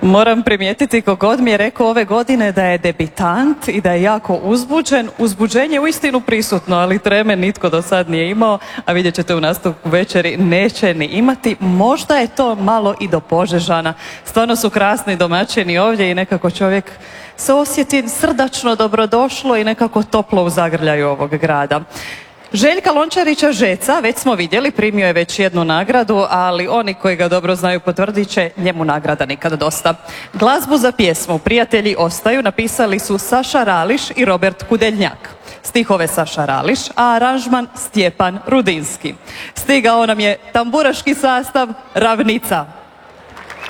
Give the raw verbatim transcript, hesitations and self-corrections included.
Moram primijetiti kogod mi je rekao ove godine da je debitant i da je jako uzbuđen. Uzbuđenje je uistinu prisutno, ali treme nitko do sad nije imao, a vidjet ćete u nastavku večeri neće ni imati. Možda je to malo i do Požežana. Stvarno su krasni domaćini ovdje i nekako čovjek se osjeti srdačno dobrodošlo i nekako toplo u zagrljaju ovog grada. Željka Lončarića Žeca, već smo vidjeli, primio je već jednu nagradu, ali oni koji ga dobro znaju potvrdit će, njemu nagrada nikad dosta. Glazbu za pjesmu Prijatelji ostaju napisali su Saša Rališ i Robert Kudeljnjak. Stihove Saša Rališ, a aranžman Stjepan Rudinski. Stigao nam je tamburaški sastav Ravnica.